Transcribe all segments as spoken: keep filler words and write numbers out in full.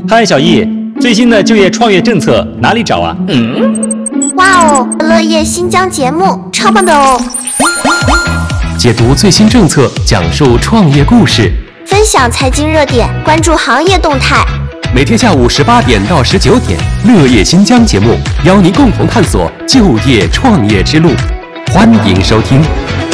嗨，小易，最新的就业创业政策哪里找啊？ 嗯，哇哦，乐业新疆节目超棒的哦！ 解读最新政策，讲述创业故事， 分享财经热点，关注行业动态。 每天下午十八点到十九点，乐业新疆节目邀您共同探索就业创业之路，欢迎收听。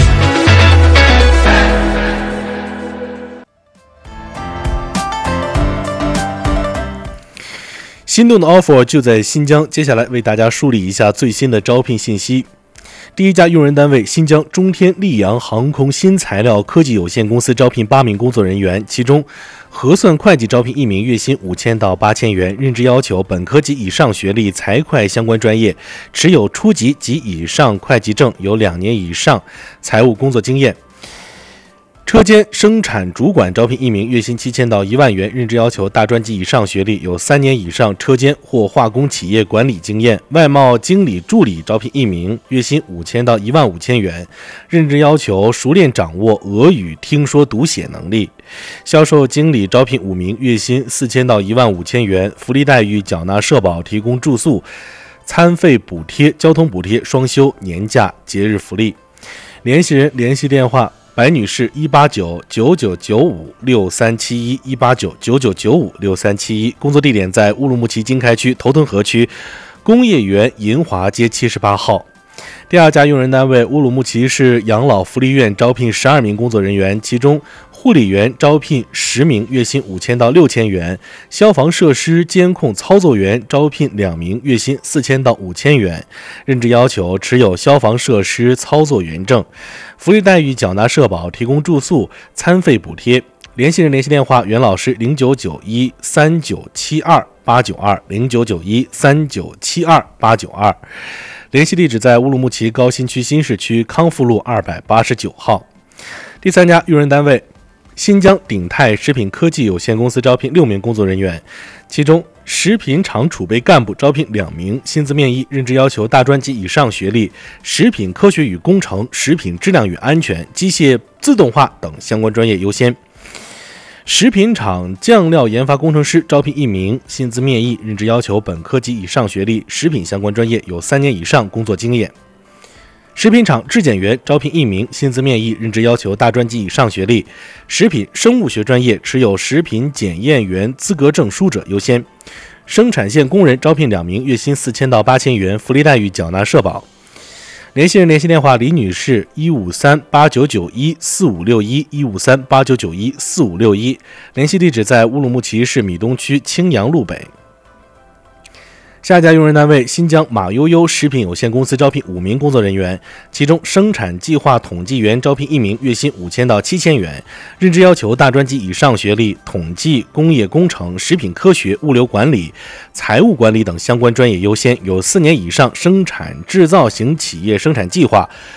心动的 offer 就在新疆，接下来为大家梳理一下最新的招聘信息。第一家用人单位新疆中天溧阳航空新材料科技有限公司招聘八名工作人员，其中核算会计招聘一名，月薪五千到八千元，任职要求本科及以上学历，财会相关专业，持有初级及以上会计证，有两年以上财务工作经验。车间生产主管招聘一名，月薪七千到一万元，任职要求大专及以上学历，有三年以上车间或化工企业管理经验。外贸经理助理招聘一名，月薪五千到一万五千元，任职要求熟练掌握俄语听说读写能力。销售经理招聘五名，月薪四千到一万五千元，福利待遇缴纳社保，提供住宿、餐费补贴、交通补贴、双休、年假、节日福利。联系人联系电话：白女士一八九九九九五六三七一一八九九九九五六三七一，工作地点在乌鲁木齐经开区头屯河区工业园银华街七十八号。第二家用人单位乌鲁木齐市养老福利院招聘十二名工作人员，其中护理员招聘十名，月薪五千到六千元；消防设施监控操作员招聘两名，月薪四千到五千元，任职要求持有消防设施操作员证，福利待遇缴纳社保，提供住宿、餐费补贴。联系人联系电话：袁老师零九九一三九七二八九二零九九一三九七二八九二。联系地址在乌鲁木齐高新区新市区康复路二百八十九号。第三家用人单位新疆鼎泰食品科技有限公司招聘六名工作人员，其中食品厂储备干部招聘两名，薪资面议，任职要求大专及以上学历，食品科学与工程、食品质量与安全、机械自动化等相关专业优先。食品厂酱料研发工程师招聘一名，薪资面议，任职要求本科及以上学历，食品相关专业，有三年以上工作经验。食品厂质检员招聘一名，薪资面议，任职要求大专及以上学历，食品生物学专业，持有食品检验员资格证书者优先。生产线工人招聘两名，月薪四千到八千元，福利待遇缴纳社保。联系人联系电话：李女士一五三八九九一四五六一一五三八九九一四五六一，联系地址在乌鲁木齐市米东区青阳路北。下家用人单位新疆马悠悠食品有限公司招聘五名工作人员，其中生产计划统计员招聘一名，月薪五千到七千元，任职要求大专及以上学历，统计、工业工程、食品科学、物流管理、财务管理等相关专业优先，有四年以上生产制造型企业生产计划、